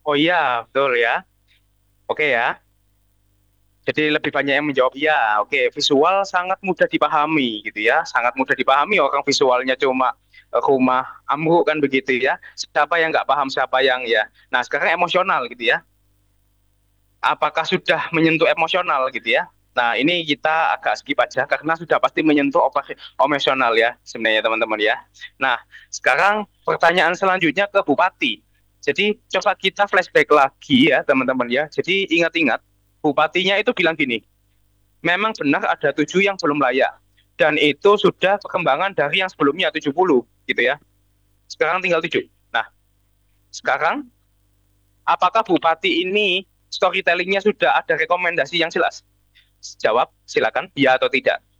Oh iya, betul ya. Oke ya. Jadi lebih banyak yang menjawab iya. Oke, visual sangat mudah dipahami gitu ya. Sangat mudah dipahami orang visualnya cuma rumah ambruk kan begitu ya. Siapa yang nggak paham siapa yang ya. Nah, sekarang emosional gitu ya. Apakah sudah menyentuh emosional gitu ya? Nah, ini kita agak skip aja karena sudah pasti menyentuh emosional ya sebenarnya teman-teman ya. Nah, sekarang pertanyaan selanjutnya ke Bupati. Jadi coba kita flashback lagi ya teman-teman ya. Jadi ingat-ingat Bupatinya itu bilang gini, memang benar ada 7 yang belum layak. Dan itu sudah perkembangan dari yang sebelumnya 70 gitu ya. Sekarang tinggal 7. Nah, sekarang apakah Bupati ini storytellingnya sudah ada rekomendasi yang jelas? Jawab, silakan, ya atau tidak.